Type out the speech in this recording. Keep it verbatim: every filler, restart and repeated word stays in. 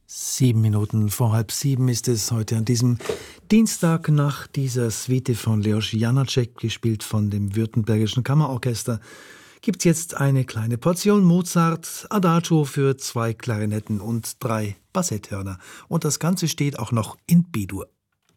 Sieben Minuten vor halb sieben ist es heute an diesem Dienstag nach dieser Suite von Leos Janáček, gespielt von dem Württembergischen Kammerorchester, gibt's jetzt eine kleine Portion Mozart, Adagio für zwei Klarinetten und drei Bassetthörner. Und das Ganze steht auch noch in B-Dur.